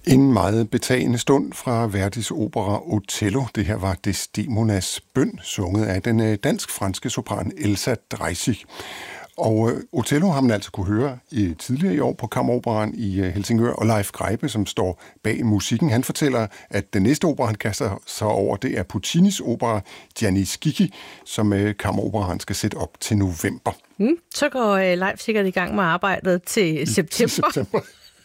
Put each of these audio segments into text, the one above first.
En meget betagende stund fra Verdis opera Otello. Det her var Desdemonas bøn, sunget af den dansk-franske sopran Elsa Dreisig. Og Otello har man altså kunne høre tidligere i år på Kammeroperaen i Helsingør, og Leif Greibe, som står bag musikken, han fortæller, at den næste opera, han kaster sig over, det er Puccinis opera Gianni Schicchi, som Kammeroperaen skal sætte op til november. Så går Leif sikkert i gang med arbejdet til september.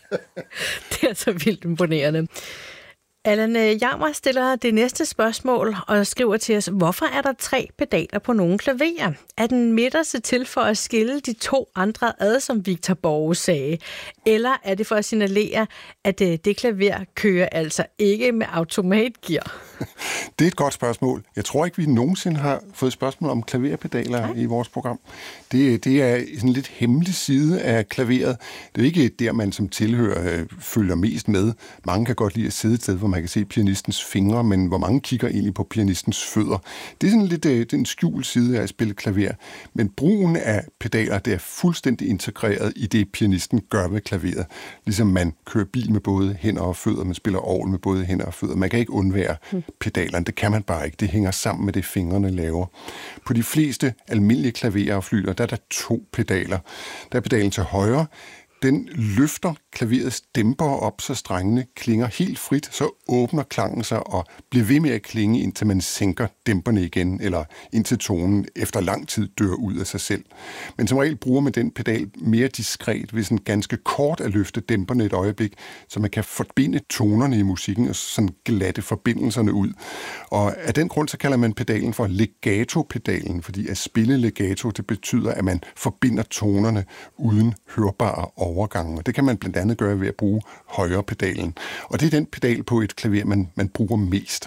Det er så vildt imponerende. Allan Jammer stiller det næste spørgsmål og skriver til os, hvorfor er der 3 pedaler på nogle klaverer? Er den midterste til for at skille de 2 andre ad, som Victor Borge sagde? Eller er det for at signalere, at det klaver kører altså ikke med automatgear? Det er et godt spørgsmål. Jeg tror ikke, vi nogensinde har fået spørgsmål om klaverpedaler i vores program. Det er sådan en lidt hemmelig side af klaveret. Det er ikke der, man som tilhører følger mest med. Mange kan godt lide at sidde et sted, hvor man kan se pianistens fingre, men hvor mange kigger egentlig på pianistens fødder. Det er sådan lidt den skjult side af at spille klaver. Men brugen af pedaler, det er fuldstændig integreret i det, pianisten gør ved klaveret. Ligesom man kører bil med både hænder og fødder, man spiller orgel med både hænder og fødder. Man kan ikke undvære pedalerne. Det kan man bare ikke. Det hænger sammen med det, fingrene laver. På de fleste almindelige klaverer og fløjter, der er der 2 pedaler. Der er pedalen til højre. Den løfter klaverets dæmper op, så strengene klinger helt frit, så åbner klangen sig og bliver ved med at klinge, indtil man sænker dæmperne igen, eller indtil tonen efter lang tid dør ud af sig selv. Men som regel bruger man den pedal mere diskret, ved sådan ganske kort at løfte dæmperne et øjeblik, så man kan forbinde tonerne i musikken og sådan glatte forbindelserne ud. Og af den grund, så kalder man pedalen for legato-pedalen, fordi at spille legato, det betyder, at man forbinder tonerne uden hørbare overgange. Og det kan man blandt andet gøre ved at bruge højre pedalen. Og det er den pedal på et klaver, man bruger mest.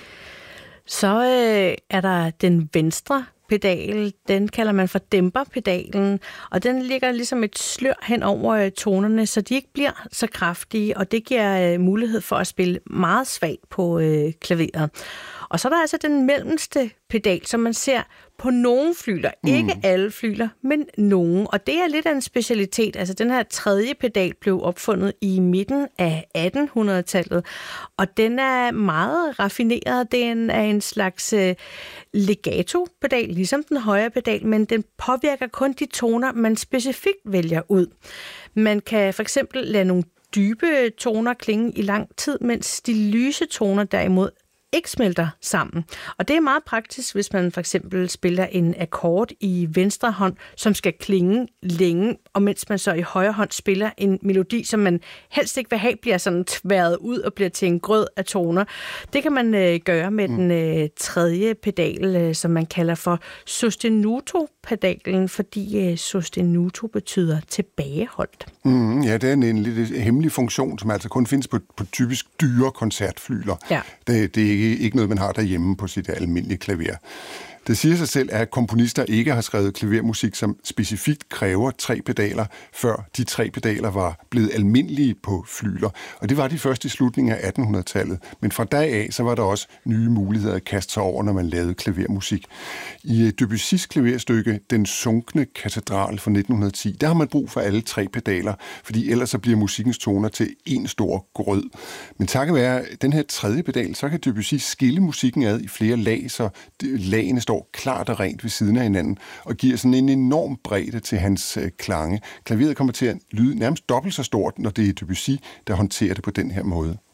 Så er der den venstre pedal, den kalder man for dæmperpedalen, og den ligger ligesom et slør hen over tonerne, så de ikke bliver så kraftige, og det giver mulighed for at spille meget svagt på klaveret. Og så er der altså den mellemste pedal, som man ser på nogle flygler. Ikke alle flygler, men nogle. Og det er lidt af en specialitet. Altså den her 3. pedal blev opfundet i midten af 1800-tallet, og den er meget raffineret. Den er en slags legato-pedal, ligesom den højre pedal, men den påvirker kun de toner, man specifikt vælger ud. Man kan for eksempel lade nogle dybe toner klinge i lang tid, mens de lyse toner derimod ikke smelter sammen. Og det er meget praktisk, hvis man for eksempel spiller en akkord i venstre hånd, som skal klinge længe, og mens man så i højre hånd spiller en melodi, som man helst ikke vil have, bliver sådan tværet ud og bliver til en grød af toner. Det kan man gøre med den 3. pedal, som man kalder for sostenuto-pedalen, fordi sostenuto betyder tilbageholdt. Ja, det er en lidt hemmelig funktion, som altså kun findes på typisk dyre koncertflyler. Ja. Det er ikke noget, man har derhjemme på sit almindelige klaver. Det siger sig selv, at komponister ikke har skrevet klavermusik, som specifikt kræver 3 pedaler, før de 3 pedaler var blevet almindelige på flygler. Og det var de først i slutningen af 1800-tallet. Men fra dag af, så var der også nye muligheder at kaste sig over, når man lavede klavermusik. I Debussys klaverstykke, Den sunkne katedral fra 1910, der har man brug for alle 3 pedaler, fordi ellers så bliver musikkens toner til en stor grød. Men takket være den her 3. pedal, så kan Debussy skille musikken ad i flere lag, så lagene står klart og rent ved siden af hinanden, og giver sådan en enorm bredde til hans klange. Klaveret kommer til at lyde nærmest dobbelt så stort, når det er Debussy, der håndterer det på den her måde.